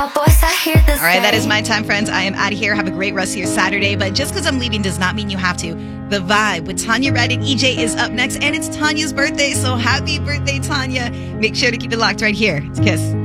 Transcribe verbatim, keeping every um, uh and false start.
All right, that is my time, friends. I am out of here. Have a great rest of your Saturday. But just because I'm leaving does not mean you have to. The Vibe with Tanya Red and E J is up next, and it's Tanya's birthday. So happy birthday, Tanya. Make sure to keep it locked right here. It's Kiss.